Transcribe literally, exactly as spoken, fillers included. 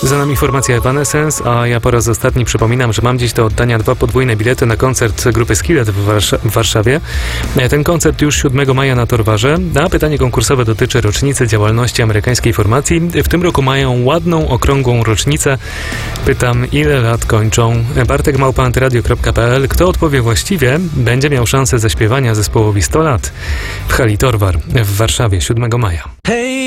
Za nami formacja Evanescence, a ja po raz ostatni przypominam, że mam dziś do oddania dwa podwójne bilety na koncert grupy Skillet w, Warsz- w Warszawie. Ten koncert już siódmego maja na Torwarze, a pytanie konkursowe dotyczy rocznicy działalności amerykańskiej formacji. W tym roku mają ładną, okrągłą rocznicę. Pytam, ile lat kończą? Bartek małpa antyradio kropka p l. Kto odpowie właściwie, będzie miał szansę zaśpiewania zespołowi sto lat w hali Torwar w Warszawie siódmego maja. Hej!